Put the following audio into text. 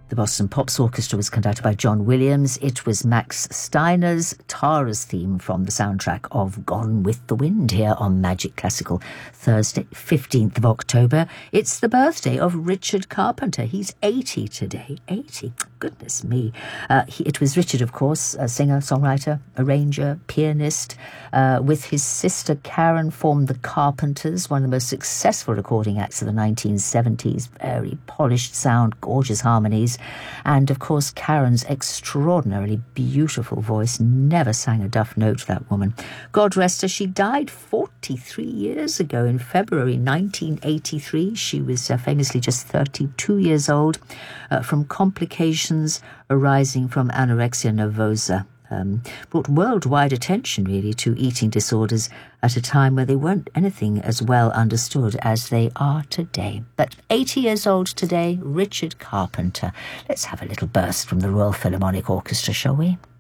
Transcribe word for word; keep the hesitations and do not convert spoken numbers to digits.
The Boston Pops Orchestra was conducted by John Williams. It was Max Steiner's Tara's theme from the soundtrack of Gone with the Wind here on Magic Classical Thursday, fifteenth of October. It's the birthday of Richard Carpenter. He's eighty today. eighty. Goodness me. Uh, he, it was Richard, of course, a singer, songwriter, arranger, pianist. Uh, with his sister Karen formed the Carpenters, one of the most successful recording acts of the nineteen seventies. Very polished sound, gorgeous harmonies. And, of course, Karen's extraordinarily beautiful voice. Never sang a duff note, that woman. God rest her. She died forty-three years ago in February nineteen eighty-three. She was uh, famously just thirty-two years old uh, from complications arising from anorexia nervosa. Um, brought worldwide attention, really, to eating disorders at a time where they weren't anything as well understood as they are today. But eighty years old today, Richard Carpenter. Let's have a little burst from the Royal Philharmonic Orchestra, shall we?